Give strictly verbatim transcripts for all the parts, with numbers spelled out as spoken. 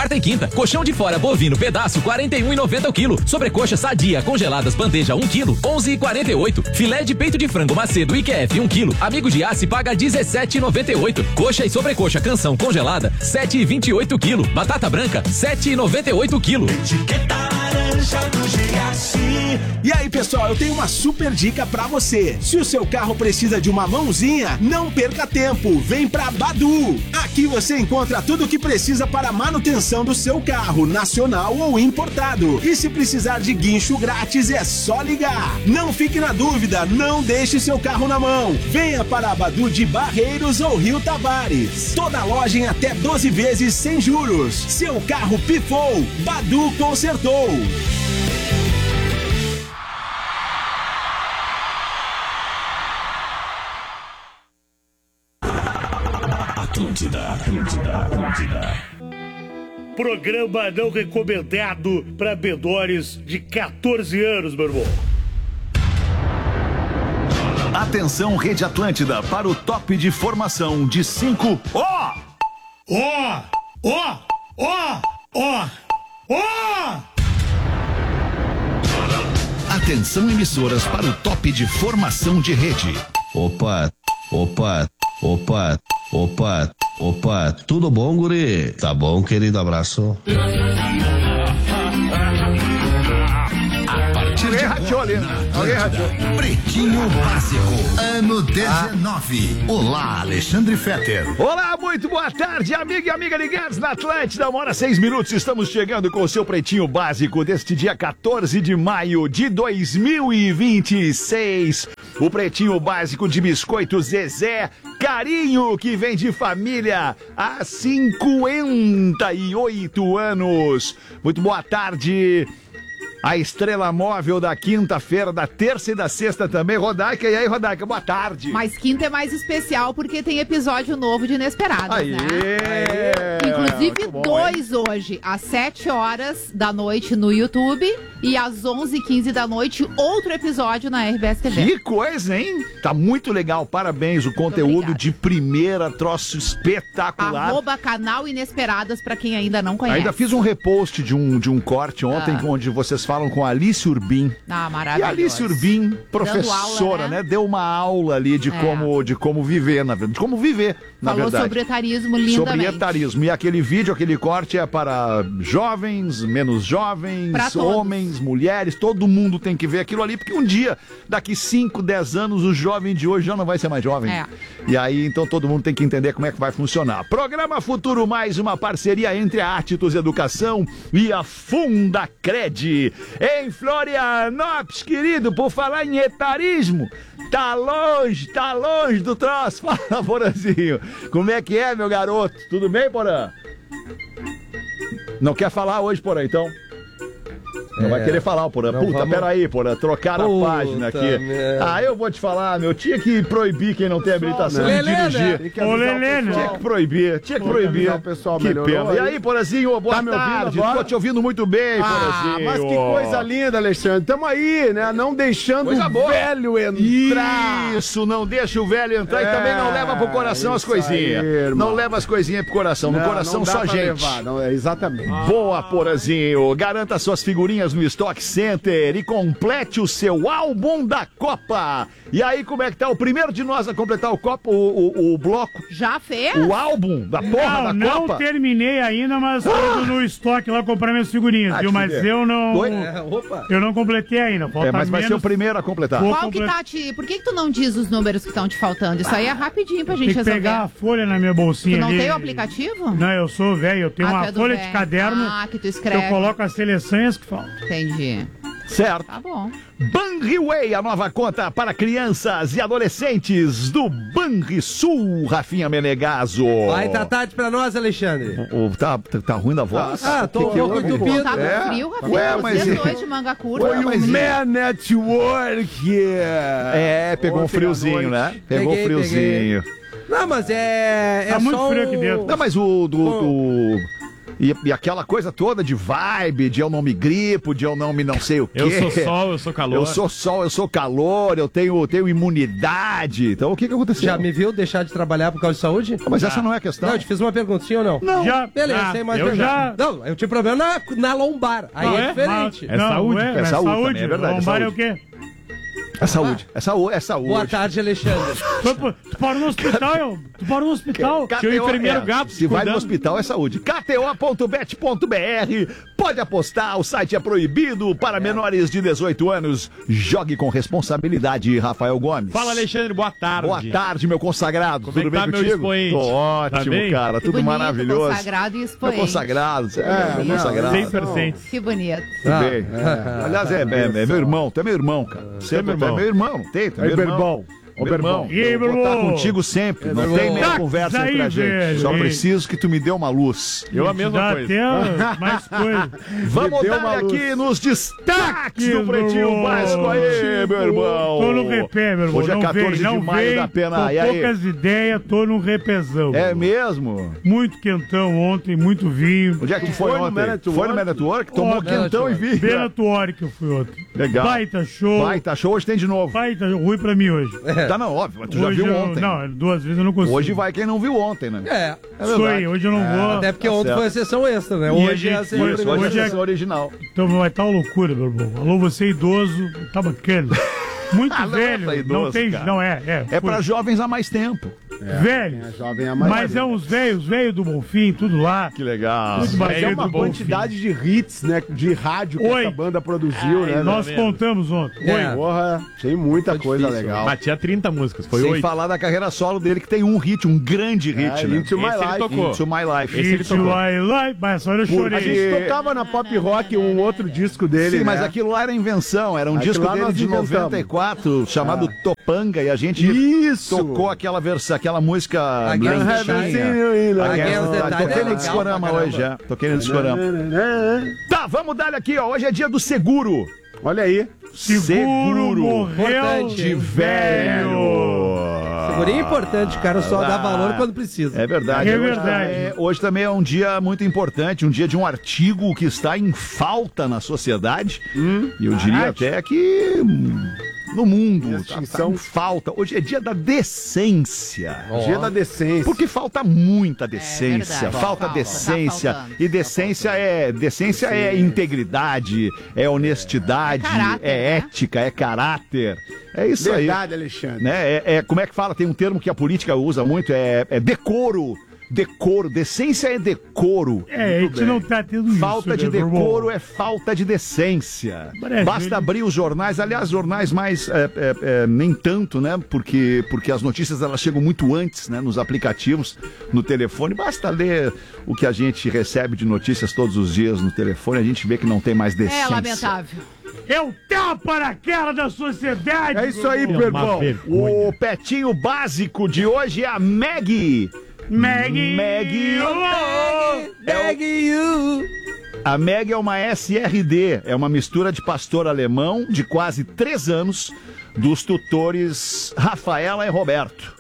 quarta e quinta. Colchão de fora bovino pedaço quarenta e um reais e noventa centavos o quilo. Sobrecoxa sadia congeladas bandeja um quilo onze reais e quarenta e oito centavos. Filé de peito de frango Macedo I Q F um quilo. Amigo de Aço paga dezessete reais e noventa e oito centavos. Coxa e sobrecoxa canção congelada sete reais e vinte e oito centavos o quilo. Batata branca sete reais e noventa e oito centavos o quilo. Etiqueta laranja do Giasse. E aí, pessoal, eu tenho uma super dica pra você. Se o seu carro precisa de uma mãozinha, não perca tempo. Vem pra Badu. Aqui você encontra tudo o que precisa para a manutenção do seu carro, nacional ou importado. E se precisar de guincho grátis, é só ligar. Não fique na dúvida, não deixe seu carro na mão. Venha para a Badu de Barreiros ou Rio Tavares. Toda loja em até doze vezes sem juros. Seu carro pifou, Badu consertou. Atlântida, Atlântida, Atlântida. Programa não recomendado para menores de quatorze anos, meu irmão. Atenção, Rede Atlântida, para o top de formação de cinco. Ó! Ó! Ó! Ó! Ó! Ó! Atenção, emissoras, para o top de formação de rede. Opa, opa, opa, opa, opa, tudo bom, guri? Tá bom, querido, abraço. Alguém rachou ali, alguém rachou. Pretinho Básico, ano dezenove. Ah. Olá, Alexandre Fetter. Olá, muito boa tarde, amigo e amiga ligados na Atlântida. Uma hora seis minutos, estamos chegando com o seu Pretinho Básico deste dia quatorze de maio de dois mil e vinte e seis. O Pretinho Básico de Biscoito Zezé, carinho que vem de família há cinquenta e oito anos. Muito boa tarde. A estrela móvel da quinta-feira, da terça e da sexta também. Rodaica, e aí, Rodaica, boa tarde. Mas quinta é mais especial porque tem episódio novo de Inesperados, Aê, né? Aê, inclusive bom, dois hein? Hoje, às sete horas da noite no YouTube e às onze e quinze da noite, outro episódio na R B S T V. Que coisa, hein? Tá muito legal, parabéns, o conteúdo de primeira, troço espetacular. Arroba canal Inesperadas pra quem ainda não conhece. Ainda fiz um repost de um, de um corte ontem, ah. onde vocês falam com a Alice Urbim. Ah, maravilhoso. E a Alice Urbim, professora, aula, né? né? Deu uma aula ali de, é. como, de como viver, na verdade. De como viver, na Falou verdade. sobre etarismo lindamente. Sobre etarismo. E aquele vídeo, aquele corte é para jovens, menos jovens, homens, mulheres, todo mundo tem que ver aquilo ali, porque um dia, daqui cinco, dez anos, o jovem de hoje já não vai ser mais jovem. É. E aí, então, todo mundo tem que entender como é que vai funcionar. Programa Futuro Mais, uma parceria entre a Atitus Educação e a Fundacred. Em Florianópolis, querido, por falar em etarismo, tá longe, tá longe do troço. Fala, Porazinho, como é que é, meu garoto? Tudo bem, Porã? Não quer falar hoje, Porã, então? Não é, vai querer falar, Porã. Puta, vamos... peraí, Porã, trocaram Puta a página aqui. Merda. Ah, eu vou te falar, meu, tinha que proibir quem não tem habilitação de dirigir. Né? Ô, Lelê, né? Tinha que proibir, tinha que Pô, proibir. O pessoal que pena. Aí. E aí, Porazinho, boa tá tarde. Tô te ouvindo muito bem, ah, Porazinho. Mas que coisa linda, Alexandre. Tamo aí, né? Não deixando coisa o boa. velho entrar. Isso, não deixa o velho entrar é, e também não leva pro coração as coisinhas. Aí, não leva as coisinhas pro coração. No não, coração não só gente. Levar, não, é, exatamente. Ah. Boa, Porazinho. Garanta suas figurinhas no Stock Center e complete o seu álbum da Copa. E aí, como é que tá? O primeiro de nós a completar o Copa, o, o, o bloco? Já fez? O álbum da porra não, da não Copa? Não terminei ainda, mas ah! tô no estoque lá comprar minhas figurinhas, ah, viu? Mas ver. eu não... É, opa. Eu não completei ainda. Falta é, mas vai menos... ser o primeiro a completar. Vou Qual complet... que tá te... Por que que tu não diz os números que estão te faltando? Isso ah. aí é rapidinho pra gente Tem que resolver. pegar a folha na minha bolsinha Tu não ali. tem o aplicativo? Não, eu sou velho. Eu tenho ah, uma folha de caderno ah, que tu escreve. Que eu coloco as seleções que faltam. Entendi. Certo. Tá bom. Banriway, a nova conta para crianças e adolescentes do Banrisul, Rafinha Menegaso. Vai, tá tarde pra nós, Alexandre. O, o, tá, tá ruim da voz? Ah, tô que que entupido. Tá com frio, Rafinha. Ué, mas... dois de manga curta. Foi o Man Network. É, pegou Ontem um friozinho, né? Pegou peguei, um friozinho. Peguei. Não, mas é... é tá muito só frio aqui dentro. Não, mas o... do, do... E, e aquela coisa toda de vibe, de eu não me gripo, de eu não me não sei o quê. Eu sou sol, eu sou calor. Eu sou sol, eu sou calor, eu tenho, tenho imunidade. Então o que que aconteceu? Já me viu deixar de trabalhar por causa de saúde? Mas essa não é a questão. Não, eu te fiz uma pergunta, sim ou não? Não. Já, Beleza, ah, sem mais eu pergunta. já... Não, eu tive problema na, na lombar. Aí Não, é, é? diferente. É não, saúde? É, É é saúde saúde. também, é verdade, é Lombar é saúde. o quê? É saúde, é saúde, é saúde. Boa tarde, Alexandre. Tu, tu parou no hospital, eu. Tu parou no hospital. K- Tinha o K T O, enfermeiro é, gato Se vai cuidando. no hospital é saúde. K T O ponto bet ponto B R. Pode apostar, o site é proibido para menores de dezoito anos. Jogue com responsabilidade, Rafael Gomes. Fala, Alexandre, boa tarde. Boa tarde, meu consagrado. Como é Tudo que bem tá, meu contigo? expoente? Tô ótimo, Tá bem? cara. Que Tudo bonito, maravilhoso. consagrado e Meu expoente. consagrado, você é, É, meu não, consagrado. cem por cento. Que bonito. Tudo bem. Aliás, é, é- é meu irmão, tu é meu irmão, cara. Você é meu irmão. É meu irmão, não tem? Tu é Aí, meu irmão. Berbão. Ô, Meu irmão, Berbão. E aí, eu vou meu estar irmão? contigo sempre. Não meu tem irmão. meia Tá, conversa aí, entre a gente. velho. Só E- preciso que tu me dê uma luz. Eu a mesma Dá coisa. até mais coisa. Vamos deu dar uma luz. aqui nos destaques do meu Pretinho irmão. Básico aí, meu irmão. Tô no repé, meu irmão. Hoje é não quatorze vem, de não maio vem, da pena. com E aí? poucas ideias, tô num repezão. É meu irmão. mesmo? Muito quentão ontem, muito vinho. Onde é que tu foi, Foi no ontem? Man at Foi no Work? Man at Work? Tomou Ó, quentão e vinho. Bem na Tuori que eu fui ontem. Legal. Baita show. Baita show, hoje tem de novo. Baita ruim pra mim hoje. Tá, não, óbvio, mas tu já Hoje viu eu- ontem. Não, duas vezes eu não consigo. Hoje vai quem não viu ontem, né? É. É Isso verdade. aí, hoje eu não vou. Até porque Tá ontem certo. foi a sessão extra, né? E a Hoje é a gente sessão Isso, hoje é Hoje a é- sessão original. Então vai estar uma loucura, meu irmão. Alô, você idoso, tá bacana. Muito Ah, não, velho. tá idoso, não tem. cara. Não é, é. É foi. pra jovens há mais tempo. Velho. É, jovem é mais Mas é uns velhos, velhos do Bonfim, tudo lá. Que legal. Tudo Mas é velho uma do Bonfim. quantidade de hits, né? De rádio que Oi. essa banda produziu, né? Nós velho? contamos ontem. É. Oi. Porra, tem muita Foi coisa difícil. legal. Mas tinha trinta músicas, foi Sem oito. falar da carreira solo dele, que tem um hit, um grande hit, É, né? Into My Esse ele Life. tocou. Into My Life. Esse ele It's tocou. Lai, Lai, mas só eu A chorei. gente tocava na Pop Rock um outro disco dele, Sim, mas né? aquilo lá era invenção, era um Aquilo disco lá dele nós de inventamos. noventa e quatro, chamado Topanga, e a gente Isso! tocou aquela versão, aquela música Against the lentinha. Tide. Against Against the the Tide. Toquei no Legal discorama pra hoje, já. Toquei no discorama. Tá, vamos dar aqui, ó. Hoje é dia do seguro. Olha aí. Seguro morreu Importante. de velho. Segurinho é importante, cara. Só dá Ah. valor quando precisa. É verdade. É Hoje verdade. também- hoje também é um dia muito importante, um dia de um artigo que está em falta na sociedade. E eu diria até que hum, no mundo está Extinção. em falta. Hoje é dia da decência. Dia da decência. Porque falta muita decência, verdade. falta Falta, decência. tá faltando. E decência é decência é integridade, é honestidade, É caráter, é né? ética, é caráter. É isso aí. Verdade, Alexandre. Né? É, é- como é que fala? Tem um termo que a política usa muito, é, é decoro. Decoro, decência é decoro. É, a gente não tá tendo isso. Falta de né, meu irmão? decoro é falta de decência. Brasil. Basta abrir os jornais, aliás, jornais mais é, é, é, nem tanto, né? Porque, porque as notícias elas chegam muito antes, né? Nos aplicativos, no telefone. Basta ler o que a gente recebe de notícias todos os dias no telefone, a gente vê que não tem mais decência. É lamentável. É o tapa na cara da sociedade. É isso aí, meu irmão. Berbão. vergonha. O petinho básico de hoje é a Maggie. Maggie. Maggie. Oh! Beg you. A Meg é uma S R D, é uma mistura de pastor alemão de quase três anos dos tutores Rafaela e Roberto.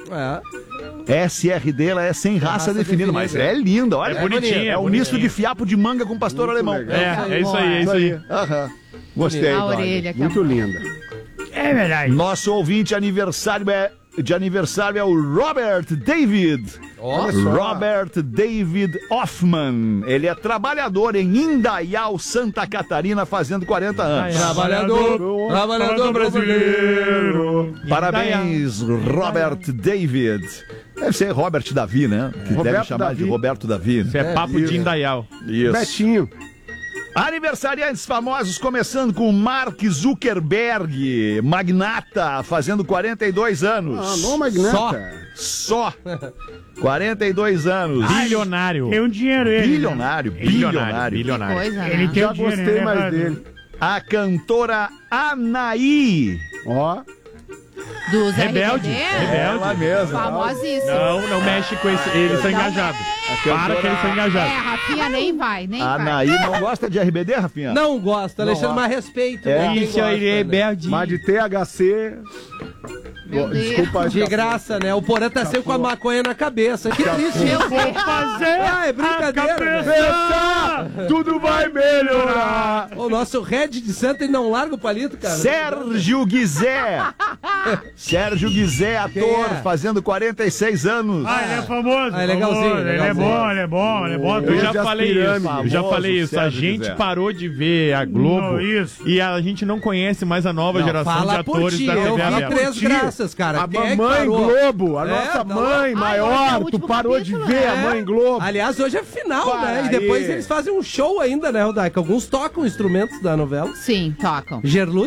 É. S R D, ela é sem raça, raça definida, definida. mas é linda, olha. É bonitinha, É é um bonitinha. misto de fiapo de manga com pastor alemão. legal. É, é isso aí, é isso aí. Aham. Gostei. A Dória. orelha que Muito linda. É verdade. Nosso ouvinte aniversário é, de aniversário é o Robert David. Ó. Robert David Hoffman. Ele é trabalhador em Indaial, Santa Catarina, fazendo quarenta anos. Trabalhador, trabalhador brasileiro. Parabéns, Robert David. Deve ser Robert Davi, né? Que deve Roberto chamar Davi. de Roberto Davi. Isso é papo de Indaial. Isso. Betinho. Aniversariantes famosos, começando com Mark Zuckerberg, magnata, fazendo quarenta e dois anos. Ah, não, Magnata. Só. quarenta e dois anos. Bilionário. Tem um dinheiro ele. né? Bilionário, Bilionário. bilionário. Bilionário. Coisa, né? Ele tem Já um dinheiro, gostei né, mais Fábio? dele. A cantora Anaí. Ó. Dos Rebelde. R B D. Rebelde. Ela mesma. Famosíssimo. Não, não mexe com esse. Eles são engajados. Para que eles são É, engajados. Rafinha nem vai, nem A vai. Anaí não gosta de R B D, Rafinha? Não gosto, Alexandre, Não, mas respeito. É. né? Quem Isso aí gosta, é né? Berdi. Mas de T H C. Meu Deus. Desculpa, De graça, né? O Porã tá sempre com a maconha na cabeça. Que triste. Meu isso. Deus. Fazer Ah, é brincadeira, a né? cabeça. Tudo vai melhorar. O nosso Red de Santa, ele não larga o palito, cara. Sérgio Guizé. Sérgio Guizé, ator, Quem é? fazendo quarenta e seis anos. Ah, ele é famoso. Ah, é legalzinho, famoso. Ele é legalzinho. bom, ele é bom, ele é bom. Eu já das falei pirâmides. isso, eu já Famoso falei isso. A Sérgio gente Guizé. parou de ver a Globo Não, isso. e a gente não conhece mais a nova Não, geração de fala por atores ti, da T V eu vi aberta. três graças, cara. A Quem é que mamãe parou? Globo, a É, nossa tá mãe louco. Ai, hoje é maior, o tu último parou capítulo, de ver né? a mãe Globo. Aliás, hoje é final, Para né? E aí. depois eles fazem um show ainda, né, Rodaica? Alguns tocam instrumentos da novela. Sim, tocam. Gerluz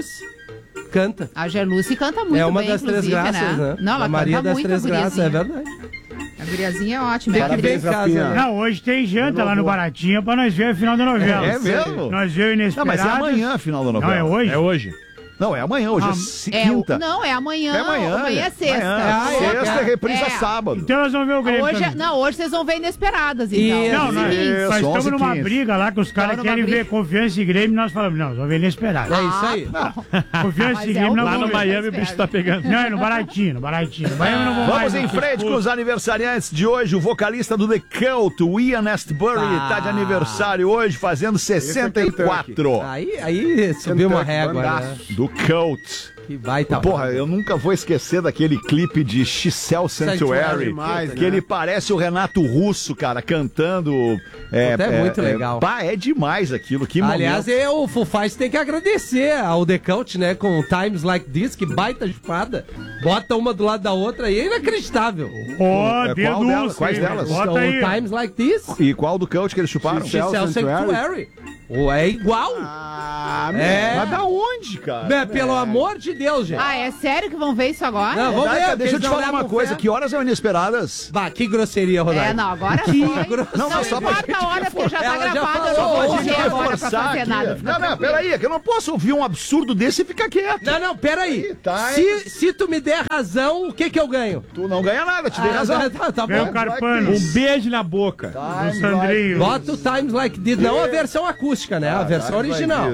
canta. A Gerluce canta muito é uma bem, das três inclusive, graças, né? Não, ela a Maria canta das muito, três a graças, é guriazinha. verdade. A guriazinha é ótima. Tem ela que ver em Parabéns, casa, Rafinha. né? Não, hoje tem janta lá no Baratinha pra nós ver a final da novela. É mesmo? Nós ver o Não, inesperado. mas é amanhã a final da Não, novela. é hoje? É hoje. Não, é amanhã, hoje é, Ah, se- É, o- quinta. não, é amanhã. É amanhã. Amanhã é sexta. Amanhã. Ah, é, Sexta é. é reprisa É. sábado. Então nós vamos ver o Grêmio Hoje, é- também. não, hoje vocês vão ver inesperadas, então. E- Não, nós, Isso, nós estamos onze e numa quinze. briga lá que os caras Tamo numa querem briga. ver Confiança e Grêmio, nós falamos, não, nós vamos ver inesperado. É isso aí. Confiança Mas e é Grêmio o não Lá vamos no ver. Miami o bicho tá pegando. Não, é no Baratinho, no Baratinho. No Miami não vamos mais. Vamos em não. frente com os aniversariantes de hoje. O vocalista do The Cult, o Ian Astbury, Ah. tá de aniversário hoje, fazendo sessenta e quatro. Aí, aí subiu uma régua, né? bandaço. Do Cult. Que baita. Porra, eu nunca vou esquecer daquele clipe de Xcel Sanctuary, Sanctuary, demais, que né? ele parece o Renato Russo, cara, cantando. É, Puta, é muito legal. Pá, é demais aquilo, que Aliás, momento. é, o Foo Fighters tem que agradecer ao The Cult, né? Com Times Like This, que baita espada. Bota uma do lado da outra aí, é inacreditável. Ó, É, qual dedo delas? urso, Quais hein? delas? Bota o aí. Times Like This, E qual do Cult que eles chuparam? Xcel Cell Sanctuary. Sanctuary. Ou é igual. Ah, É. Mas da onde, cara? É, pelo amor de Deus, gente. Ah, é sério que vão ver isso agora? Não, vamos Rodaica, ver. deixa eu eles te não falar levam uma coisa, fé. que horas são inesperadas? Bah, que grosseria, Rodaica. É, não, agora Que foi. grosso. Não, Não, mas só pra importa gente a hora, porque já tá Ela já gravado, eu falou, não vou a correr gente vai agora pra reforçar fazer aqui. nada. fica Não, não, tranquilo. peraí, é que eu não posso ouvir um absurdo desse e ficar quieto. Não, não, peraí. Tá, se, se tu me der razão, o que que eu ganho? Tu não ganha nada, te dei Ah, razão. Tá, tá Vem bom. o Carpano. Um beijo na boca. Do Sandrinho. Bota o Times Like This, não a versão acústica, né? A versão original.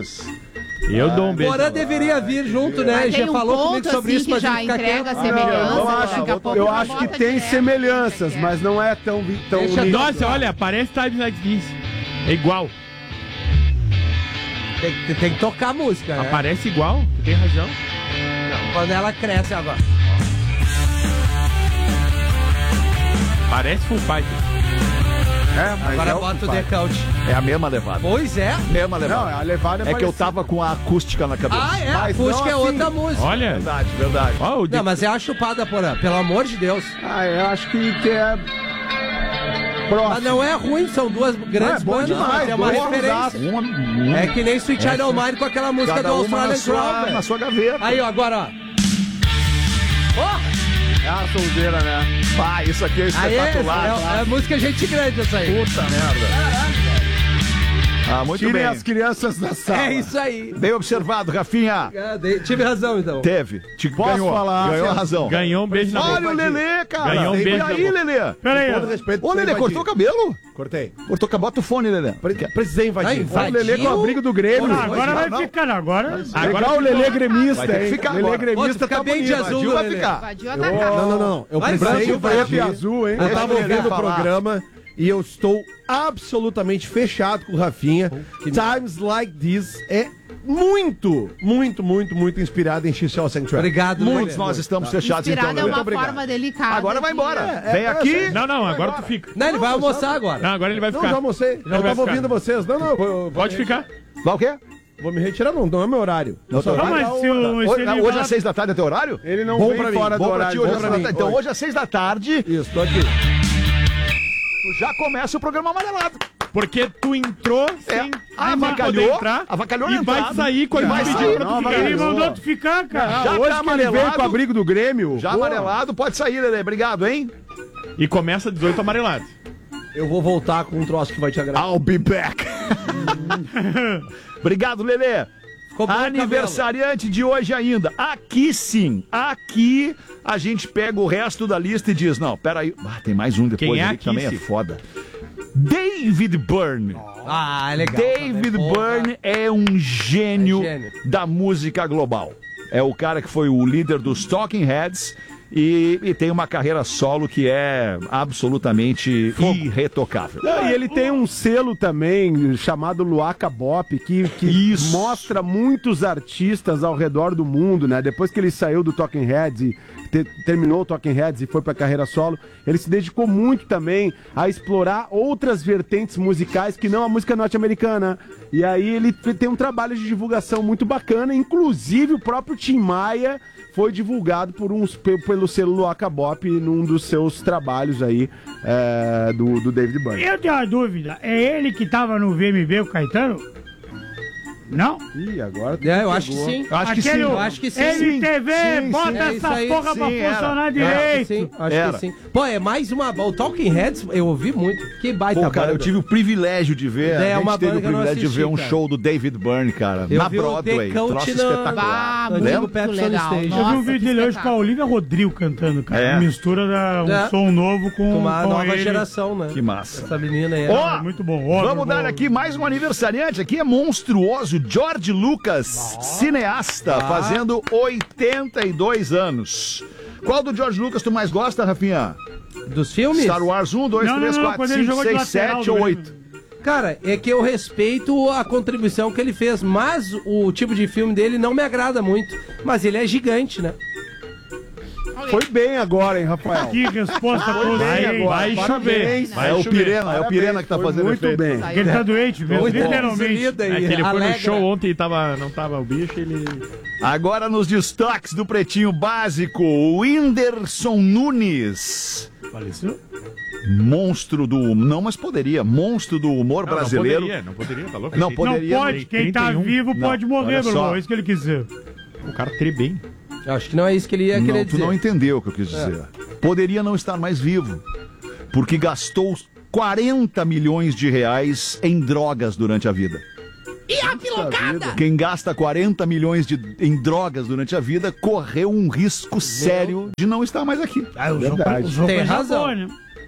Eu dou um beijo. Porã deveria vir junto, né? Mas Já tem um falou ponto, comigo sobre assim, isso, que mas já ele fica entrega quieto. semelhança, eu daqui acho, a pouco eu já acho que bota tem direto, semelhanças, né? mas não é tão, vi- tão Deixa nítido. Nossa, olha, parece Times Like This. É igual. Tem, tem que tocar a música, né? Parece igual, tu tem razão. Quando ela cresce agora. Parece Full Fighter. É, mas Agora é, o- bota o The Cult. é a mesma levada. Pois é. Mesma levada. Não, a levada é, É que eu parecida. tava com a acústica na cabeça. Ah, é? A Mas acústica é não assim. outra música. Olha, Verdade, verdade. ó, o Não, mas é a chupada, Porã. Pelo amor de Deus. Ah, eu acho que, que é próximo. Mas não é ruim, são duas grandes é bom bandas, demais, mas é uma bom referência. Uma, uma, É que nem Sweet Child O' Mine com aquela música cada do uma na Australian sua, Crown. na sua gaveta. Aí, ó, agora, ó. É a soldeira, né? Ah, isso aqui é Aí, espetacular. é, é música gente grande essa aí. Puta merda. Ah, muito Tirem bem. as crianças da sala. É isso aí. Bem observado, Rafinha. É, de- tive razão, então. Teve. Te Posso ganhou. falar? Ganhou a razão. ganhou um beijo na Olha boca. o Lelê, cara. Ganhou um e beijo na aí, boca. Lelê? Pera aí, Com todo ó. respeito, Ô, você Lelê, invadiu. cortou o cabelo? Cortei. Cortou o cabelo. Bota o fone, Lelê. Precisei invadir. Ai, Olha o Lelê com o abrigo do Grêmio. Ah, agora vai não. ficar, não, agora... Legal o Lelê gremista, Vai ter que hein? ficar Lelê agora. gremista Pô, tu fica tá bem bonito. de azul, Invadiu, vai Lelê. ficar. Invadiu a atacada. Não, não, não. Eu Vai, precisei vai, Branco, vai. preto e azul, hein? Eu tava Deixa ele ouvindo o falar. programa e eu estou absolutamente fechado com o Rafinha. Times Like This é muito, muito, muito, muito inspirado em Xcel Sanctuary. Obrigado, Muitos Lelê. nós estamos fechados, então, Inspirada é Lelê. uma obrigado. forma delicada. Agora vai de- embora. É, Vem é, aqui. é, Não, não, agora tu fica. Não, ele vai almoçar agora. Não, agora ele vai Não, ficar. já almocei. Já Eu vai tava ficar. ouvindo vocês. Não, não. eu vou- Pode ficar. Vai o quê? Vou me retirar, não. Não é meu horário. Eu só Não, vou mas dar se uma- o... se Hoje, ele hoje vai- às seis da tarde é teu horário? Ele não Bom vem pra mim, fora do Bom pra horário. ti, hoje bom às pra seis da mim. tarde. Então Hoje. hoje às seis da tarde, Isso, tô aqui. tu já começa o programa amarelado. Porque tu entrou sem, É, sem avacalhou, poder entrar avacalhou na e vai entrada. sair quando Vai tu sair, pedir pra não, tu vai- ficar. Ele mandou tu ficar, cara. Já Ah, tá hoje que ele veio amarelado. com o abrigo do Grêmio. Já pô. amarelado, pode sair, Lelê. Obrigado, hein? E começa dezoito amarelados. Eu vou voltar com um troço que vai te agradar. I'll be back. Obrigado, Lelê. Ficou bom o Aniversariante de hoje ainda. Aqui sim, aqui a gente pega o resto da lista e diz, não, peraí. Ah, tem mais um depois Quem é ali que também é aqui, sim? foda. David Byrne. Ah, é legal. David também. Byrne é um gênio, É gênio. da música global. É o cara que foi o líder dos Talking Heads e, e tem uma carreira solo que é absolutamente irretocável. Não, e ele tem um selo também chamado Luaca Bop, que, que Isso. mostra muitos artistas ao redor do mundo, né? Depois que ele saiu do Talking Heads e te- terminou o Talking Heads e foi pra carreira solo, ele se dedicou muito também a explorar outras vertentes musicais que não a música norte-americana. E aí ele tem um trabalho de divulgação muito bacana, inclusive o próprio Tim Maia foi divulgado por uns, pe- pelo selo Luaca Bop num dos seus trabalhos aí é, do, do David Byrne. Eu tenho uma dúvida. É ele que tava no V M B com o Caetano? Não? Ih, agora tu É, eu pegou. acho que sim. Eu acho que Aquele- sim. Eu acho que sim. L T V, sim, bota sim. É isso essa aí, porra sim, pra era. funcionar Acho direito. que sim, acho Era. que sim. Pô, é mais uma. O Talking Heads, eu ouvi muito. Que baita Pô, cara, eu banda. tive o privilégio de ver. É, a gente uma teve banda o que eu não privilégio de assisti, ver um cara. show do David Byrne, cara, Eu na vi o Broadway. The Count Troço na- espetacular. Ah, Antigo muito Pepsi legal. on Stage. Eu vi Nossa, um vídeo que dele hoje com a espetáculo. Olivia Rodrigo cantando, cara. É. Mistura da, um É. som novo com, Uma com nova ele. geração, né? Que massa. Essa menina aí. Ó, É muito bom. Ó, Vamos bom. dar aqui mais um aniversariante. Aqui é monstruoso. George Lucas, cineasta, fazendo oitenta e dois anos. Qual do George Lucas tu mais gosta, Rafinha? Dos filmes? Star Wars um, dois, Não, três, não, não, quatro, quando ele cinco, jogou de seis, lateral sete do ou Grêmio. oito? Cara, é que eu respeito a contribuição que ele fez, mas o tipo de filme dele não me agrada muito. Mas ele é gigante, né? Foi bem agora, hein, Rafael? Que resposta Foi bem consciente. agora. vai Parabéns. chover. Vai É o chover. Pirena, é o Parabéns, Pirena que tá foi fazendo muito efeito. bem. Ele tá doente mesmo, Muito literalmente. desilida É e que ele foi no alegra. show ontem e tava, não tava o bicho, ele... Agora nos destaques do Pretinho Básico, o Whindersson Nunes. Faleceu? Monstro do... Não, mas poderia. Monstro do humor Não, brasileiro. Não poderia, não poderia, tá louco? Não Ele- poderia. Não pode, quem tá trinta e um. vivo Não, pode morrer, olha meu só. irmão. É isso que ele quis dizer. O cara tri bem. Acho que não é isso que ele ia querer Não, tu dizer. não entendeu o que eu quis dizer. Poderia não estar mais vivo, porque gastou quarenta milhões de reais em drogas durante a vida. E a pilocada? Quem gasta quarenta milhões de, em drogas durante a vida correu um risco sério de não estar mais aqui. Ah, Verdade. usou Tem coisa razão. boa, né?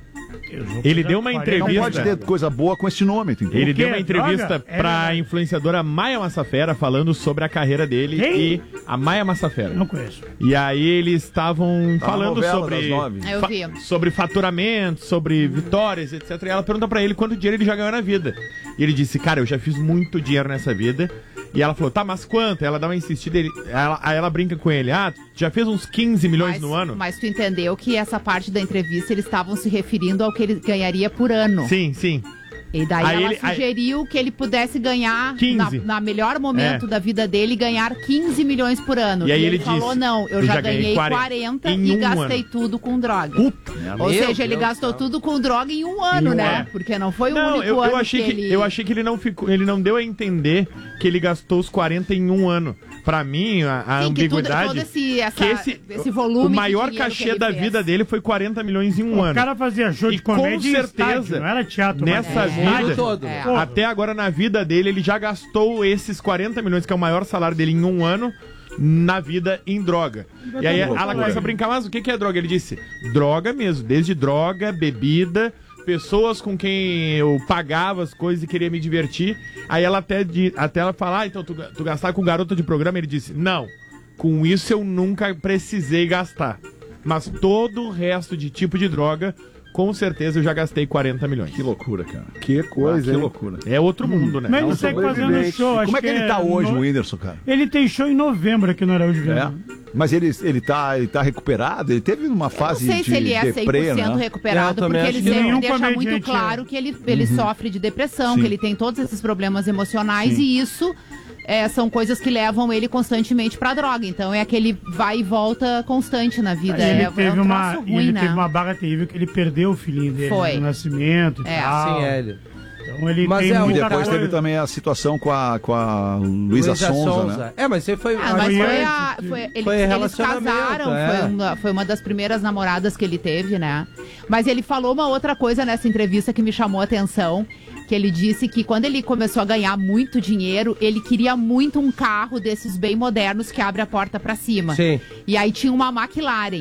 Usou Ele coisa- deu uma quarenta Não entrevista. pode ter coisa boa com esse nome, tu entendeu? Ele O quê? deu uma entrevista Droga? É pra verdade. influenciadora Maia Massafera falando sobre a carreira dele Quem? e a Maia Massafera. Não conheço. E aí eles estavam Tá na falando novela sobre das nove. Eu fa- vi. sobre faturamento, sobre vitórias, etcétera. E ela pergunta pra ele quanto dinheiro ele já ganhou na vida. E ele disse: "Cara, eu já fiz muito dinheiro nessa vida." E ela falou: "Tá, mas quanto?" Ela dá uma insistida, ele, ela, aí ela brinca com ele: "Ah, tu já fez uns quinze milhões Mas, no ano?" mas tu entendeu que essa parte da entrevista eles estavam se referindo ao que ele ganharia por ano. Sim, sim. E daí Aí ela ele- aí- sugeriu que ele pudesse ganhar, na, quinze. na melhor momento É. da vida dele, ganhar quinze milhões por ano. E aí ele falou, disse, não, eu, "Eu já, já ganhei ganhei quarenta quarenta em e um gastei ano." tudo com droga. Puta Ou Meu seja, ele Deus gastou do céu. tudo com droga em um ano, Em um né? ano. Porque não foi o Não, único eu, ano eu achei que, ele... eu achei que ele não ficou, ele não deu a entender que ele gastou os quarenta em um ano. Pra mim, a, a Sim, que tudo- ambiguidade todo esse- essa- que esse, esse volume o de maior dinheiro que cachê ele da fez. vida dele foi quarenta milhões em um O ano. cara fazia show E de com comédia em certeza, estádio, não era teatro. nessa mas- vida, mundo todo. É. Porra. até agora na vida dele, ele já gastou esses quarenta milhões, que é o maior salário dele em um ano, na vida em droga. E aí ela começa a brincar, mas o que que é droga? Ele disse, droga mesmo, desde droga, bebida, pessoas com quem eu pagava as coisas e queria me divertir. Aí ela até, di- até ela fala, ah, então tu, tu gastava com garota de programa? Ele disse, não, com isso eu nunca precisei gastar. Mas todo o resto de tipo de droga, com certeza eu já gastei quarenta milhões. Que loucura, cara. Que coisa, Ah, que hein? loucura. É outro mundo, né? Mas ele um segue fazendo sobrevivente. show. acho Como é que ele tá hoje, no- o Whindersson, cara? Ele tem show em novembro aqui no Araújo É. Viana. Mas ele, ele, tá, ele tá recuperado? Ele teve uma Não fase sei de se ele é cem por deprê, cento né? recuperado, Eu também porque acho ele que sempre nenhum deixa muito comediante claro é. que ele, ele sofre de depressão, Sim. que ele tem todos esses problemas emocionais Sim. e isso é, são coisas que levam ele constantemente pra droga. Então é aquele vai e volta constante na vida. E ele é, teve é um uma, troço e ruim, ele né? teve uma barra terrível que ele perdeu o filhinho dele Foi. no nascimento e É. tal. Sim, é ele. Então ele Mas tem é, E muita depois coisa. teve também a situação com a, com a Luísa Luísa Sonza, né? É, mas você foi... Ah, mas Foi foi, antes a, de- foi eles, Foi eles relacionamento, casaram, é. foi, uma, foi uma das primeiras namoradas que ele teve, né? Mas ele falou uma outra coisa nessa entrevista que me chamou a atenção, que ele disse que quando ele começou a ganhar muito dinheiro, ele queria muito um carro desses bem modernos que abre a porta pra cima. Sim. E aí tinha uma McLaren.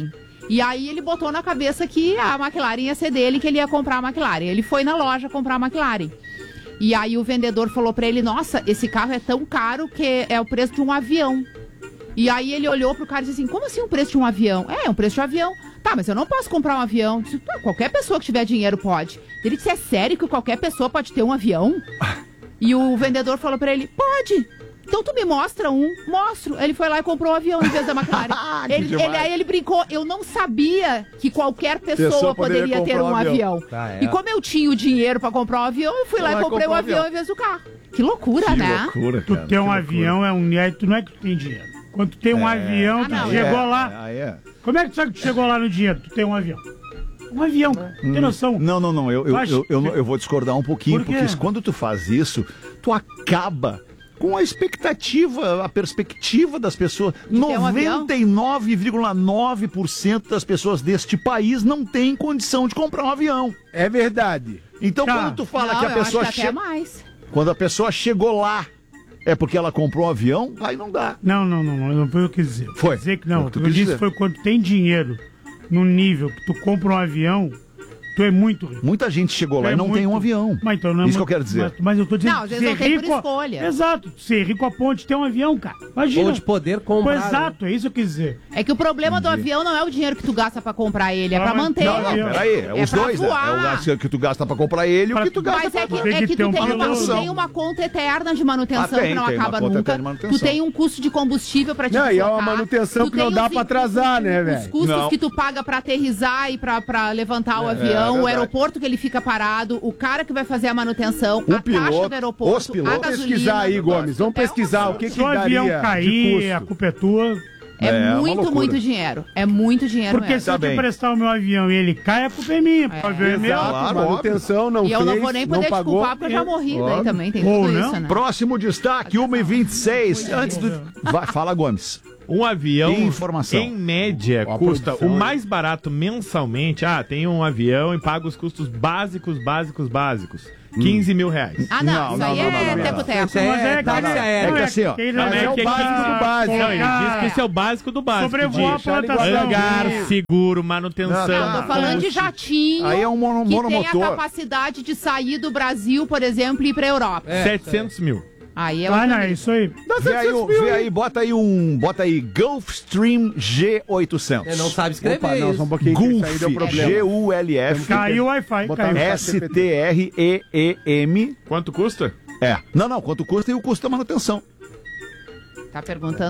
E aí ele botou na cabeça que a McLaren ia ser dele, que ele ia comprar a McLaren. Ele foi na loja comprar a McLaren. E aí o vendedor falou pra ele, nossa, esse carro é tão caro que é o preço de um avião. E aí ele olhou pro cara e disse assim, como assim o preço de um avião? É, é um preço de um avião. Tá, mas eu não posso comprar um avião. Disse, qualquer pessoa que tiver dinheiro pode. Ele disse, é sério que qualquer pessoa pode ter um avião? E o vendedor falou pra ele, pode. Então tu me mostra um, mostro. Ele foi lá e comprou um avião em vez da McLaren. ele, ele, aí ele brincou, eu não sabia que qualquer pessoa, pessoa poderia, poderia ter um, um avião. avião. Ah, é. E como eu tinha o dinheiro pra comprar um avião, eu fui lá, lá e comprei um avião, avião em vez do carro. Que loucura, que né? Loucura, cara, tu ter um avião é um... Tu não é que tu tem dinheiro. Quando tu tem um é. avião, ah, tu não, chegou é, lá. É, é. Como é que tu sabe que tu chegou lá no dinheiro? Tu tem um avião. Um avião, cara. Hum. Tem noção? Não, não, não. Eu, eu, eu, eu, eu vou discordar um pouquinho, Por porque quando tu faz isso, tu acaba com a expectativa, a perspectiva das pessoas. noventa e nove vírgula nove por cento das pessoas deste país não tem condição de comprar um avião. É verdade. Então, tá. quando tu fala não, que a pessoa chega. Quando a pessoa chegou lá, é porque ela comprou um avião, aí não dá. Não, não, não, não, não foi o que eu quis dizer. Foi. Dizer que não, o que eu disse foi quando tem dinheiro no nível que tu compra um avião, tu é muito rico. Muita gente chegou tu lá é e não muito... tem um avião. Mas então, não é Isso muito... que eu quero dizer. Mas, mas eu tô dizendo, não, às vezes não tem por escolha. Exato, ser rico a ponto de ter um avião, cara. Imagina. Ou de poder comprar. Pô, exato, é isso que eu quis dizer. É que o problema Entendi. do avião não é o dinheiro que tu gasta pra comprar ele, é não, pra manter. Não, não, peraí, é, é os dois, né? É o gasto que tu gasta pra comprar ele e o que tu gasta mas pra é que, é que tu, um tem uma, tu tem uma conta eterna de manutenção ah, tem, que não acaba nunca. Tu tem um custo de combustível pra te Não, e é uma manutenção que não dá pra atrasar, né, velho? Os custos que tu paga pra aterrissar e pra levantar o avião, o aeroporto que ele fica parado, o cara que vai fazer a manutenção, o a piloto, taxa do aeroporto, os pilotos. Vamos pesquisar aí, Gomes. Vamos pesquisar o que, que daria de custo. Se o avião cair, a culpa é tua. É, é muito, muito dinheiro. É muito dinheiro Porque mesmo. se eu te emprestar o meu avião e ele cai, a culpa é minha. É. O avião é meu. Claro, manutenção não E eu fez, não vou nem poder te pagou. culpar porque eu já morri. Óbvio. Daí também tem Ou tudo não. isso, né? Próximo destaque, uma e vinte e seis. Antes do... Vai, fala, Gomes. Um avião, Informação. em média, Ó, custa o é. mais barato mensalmente. Ah, tem um avião e paga os custos básicos, básicos, básicos. quinze mil reais. Ah, não, isso aí é teco-teco. Isso é táxi aéreo. É que assim, ó. É o básico do básico. Não, ele diz que esse é o básico do básico. Sobrevoar a plantação. Hangar, seguro, manutenção. Não, tô falando de jatinho. Aí é um mono, que monomotor. tem a capacidade de sair do Brasil, por exemplo, e ir pra Europa. É, setecentos mil. Aí é Ah, não, é isso aí. Vê aí, um, vê aí, bota aí um. Bota aí Gulfstream G oitocentos. Você não sabe escrever. Opa, não, isso. só um pouquinho que isso aí deu problema. G U L F. Caiu o Wi-Fi, caiu. S T R E E M. Quanto custa? É. Não, não, quanto custa e o custo da manutenção. Tá perguntando.